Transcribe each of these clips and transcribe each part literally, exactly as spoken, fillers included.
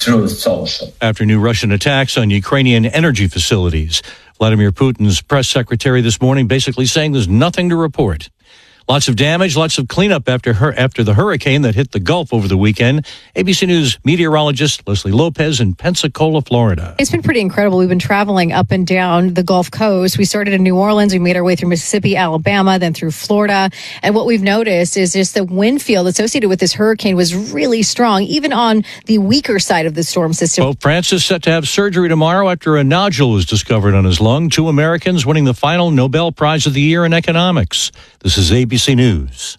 After new Russian attacks on Ukrainian energy facilities, Vladimir Putin's press secretary this morning basically saying there's nothing to report. Lots of damage, lots of cleanup after her after the hurricane that hit the Gulf over the weekend. A B C News meteorologist Leslie Lopez in Pensacola, Florida. It's been pretty incredible. We've been traveling up and down the Gulf Coast. We started in New Orleans. We made our way through Mississippi, Alabama, then through Florida. And what we've noticed is just the wind field associated with this hurricane was really strong, even on the weaker side of the storm system. Pope Francis set to have surgery tomorrow after a nodule was discovered on his lung. Two Americans winning the final Nobel Prize of the Year in economics. This is A B C News.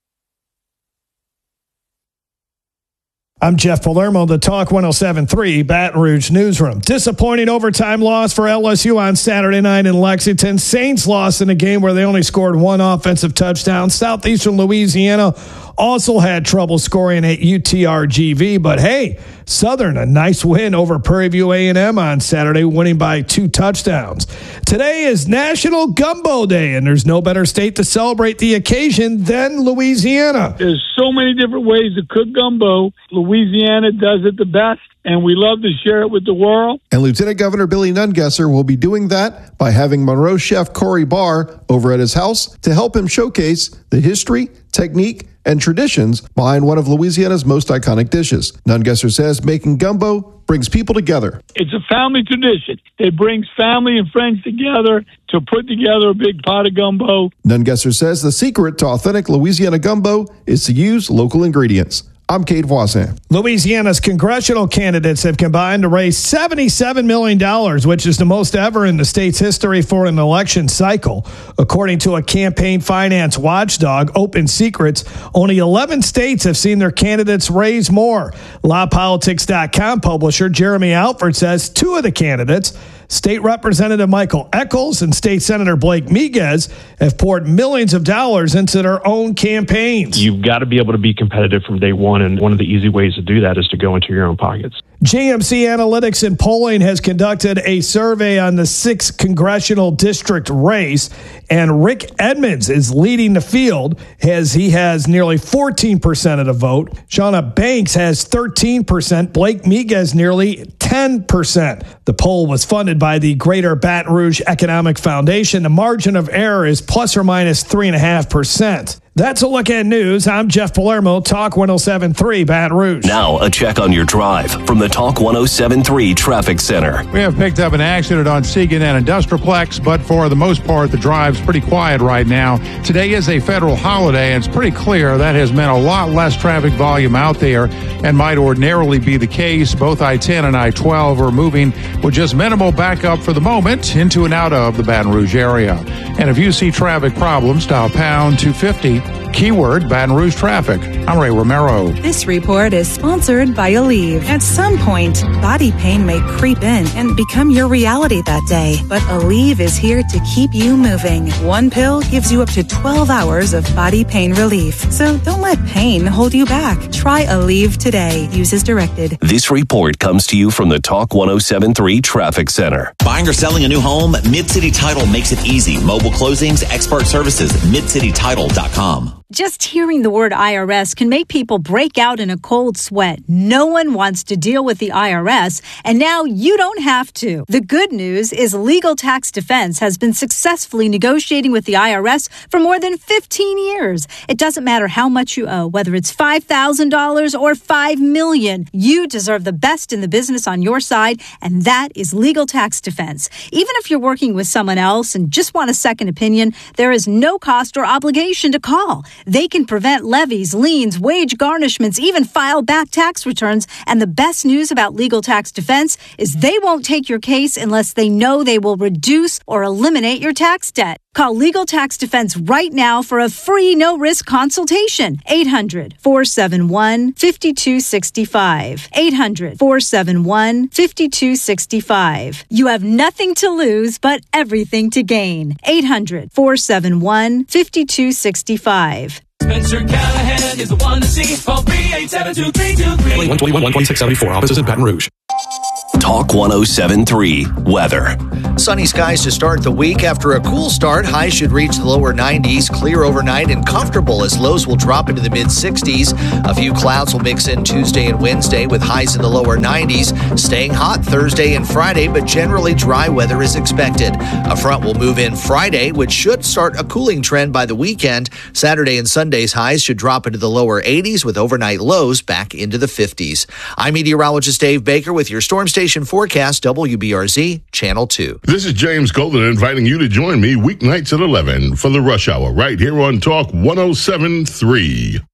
I'm Jeff Palermo, the Talk one oh seven point three Baton Rouge Newsroom. Disappointing overtime loss for L S U on Saturday night in Lexington. Saints lost in a game where they only scored one offensive touchdown. Southeastern Louisiana also had trouble scoring at U T R G V, but hey, Southern, a nice win over Prairie View A and M on Saturday, winning by two touchdowns. Today is National Gumbo Day, and there's no better state to celebrate the occasion than Louisiana. There's so many different ways to cook gumbo. Louisiana does it the best, and we love to share it with the world. And Lieutenant Governor Billy Nungesser will be doing that by having Monroe chef Corey Barr over at his house to help him showcase the history, technique, and traditions behind one of Louisiana's most iconic dishes. Nungesser says making gumbo brings people together. It's a family tradition. It brings family and friends together to put together a big pot of gumbo. Nungesser says the secret to authentic Louisiana gumbo is to use local ingredients. I'm Kate Voisin. Louisiana's congressional candidates have combined to raise seventy-seven million dollars, which is the most ever in the state's history for an election cycle. According to a campaign finance watchdog, Open Secrets, only eleven states have seen their candidates raise more. law politics dot com publisher Jeremy Alford says two of the candidates, State Representative Michael Echols and State Senator Blake Miguez, have poured millions of dollars into their own campaigns. You've got to be able to be competitive from day one, and one of the easy ways to do that is to go into your own pockets. J M C Analytics and Polling has conducted a survey on the sixth congressional district race, and Rick Edmonds is leading the field as he has nearly fourteen percent of the vote. Shauna Banks has thirteen percent. Blake Miguez nearly ten percent. The poll was funded by the Greater Baton Rouge Economic Foundation. The margin of error is plus or minus three point five percent. That's a look at news. I'm Jeff Palermo, Talk one oh seven point three Baton Rouge. Now a check on your drive from the Talk one oh seven point three Traffic Center. We have picked up an accident on Segan and Industrialplex, but for the most part, the drive's pretty quiet right now. Today is a federal holiday, and it's pretty clear that has meant a lot less traffic volume out there and might ordinarily be the case. Both I ten and I twelve are moving with just minimal backup for the moment into and out of the Baton Rouge area. And if you see traffic problems, dial pound two fifty. Keyword Baton Rouge traffic. I'm Ray Romero. This report is sponsored by Aleve. At some point, body pain may creep in and become your reality that day. But Aleve is here to keep you moving. One pill gives you up to twelve hours of body pain relief. So don't let pain hold you back. Try Aleve today. Use as directed. This report comes to you from the Talk one oh seven point three Traffic Center. Buying or selling a new home? Mid-City Title makes it easy. Mobile closings, expert services, mid city title dot com. Just hearing the word I R S can make people break out in a cold sweat. No one wants to deal with the I R S, and now you don't have to. The good news is Legal Tax Defense has been successfully negotiating with the I R S for more than fifteen years. It doesn't matter how much you owe, whether it's five thousand dollars or five million dollars. You deserve the best in the business on your side, and that is Legal Tax Defense. Even if you're working with someone else and just want a second opinion, there is no cost or obligation to call. They can prevent levies, liens, wage garnishments, even file back tax returns. And the best news about Legal Tax Defense is they won't take your case unless they know they will reduce or eliminate your tax debt. Call Legal Tax Defense right now for a free no-risk consultation. eight hundred, four seven one, five two six five. eight hundred, four seven one, five two six five. You have nothing to lose but everything to gain. eight hundred, four seven one, five two six five. Spencer Callahan is the one to see. Call three eight seven two three two three. one twenty-one, one twenty-six seventy-four. Offices in Baton Rouge. Talk one oh seven point three Weather. Sunny skies to start the week. After a cool start, highs should reach the lower nineties, clear overnight and comfortable as lows will drop into the mid sixties. A few clouds will mix in Tuesday and Wednesday with highs in the lower nineties. Staying hot Thursday and Friday, but generally dry weather is expected. A front will move in Friday, which should start a cooling trend by the weekend. Saturday and Sunday's highs should drop into the lower eighties with overnight lows back into the fifties. I'm meteorologist Dave Baker with your Storm Station forecast, W B R Z Channel two. This is James Golden inviting you to join me weeknights at eleven for the Rush Hour right here on Talk one oh seven point three.